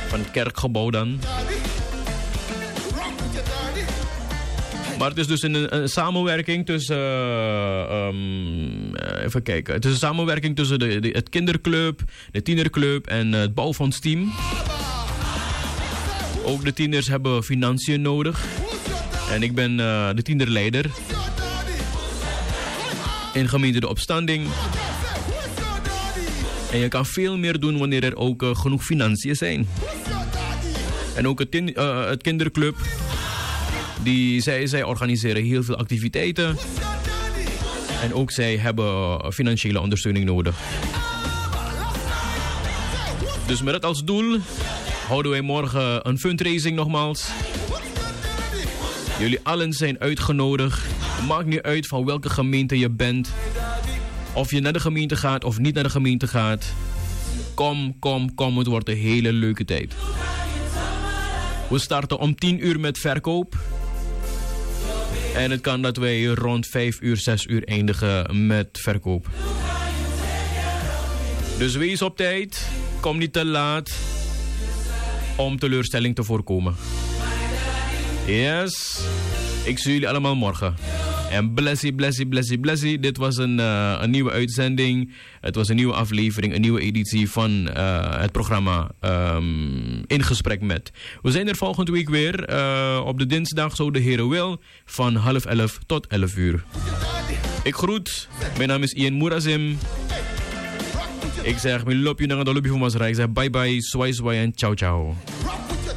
Van het kerkgebouw dan. Maar het is dus een samenwerking tussen... even kijken. Het is een samenwerking tussen het kinderclub, de tienerclub en het bouwfondsteam. Ook de tieners hebben financiën nodig. En ik ben de tienerleider in gemeente De Opstanding. En je kan veel meer doen wanneer er ook genoeg financiën zijn. En ook het kinderclub, zij organiseren heel veel activiteiten. En ook zij hebben financiële ondersteuning nodig. Dus met dat als doel houden wij morgen een fundraising nogmaals. Jullie allen zijn uitgenodigd. Het maakt niet uit van welke gemeente je bent. Of je naar de gemeente gaat of niet naar de gemeente gaat. Kom. Het wordt een hele leuke tijd. We starten om 10 uur met verkoop. En het kan dat wij rond 5 uur, 6 uur eindigen met verkoop. Dus wees op tijd. Kom niet te laat. Om teleurstelling te voorkomen. Yes. Ik zie jullie allemaal morgen. En blessie. Dit was een nieuwe uitzending. Het was een nieuwe aflevering, een nieuwe editie van het programma In Gesprek Met. We zijn er volgende week weer. Op de dinsdag, zo de Heere wil, van 10:30 tot 11 uur. Ik groet. Mijn naam is Ian Murazim. Ik zeg, mijn lopje naar de lobby van Masrijk. Ik zeg bye bye, swai en ciao ciao.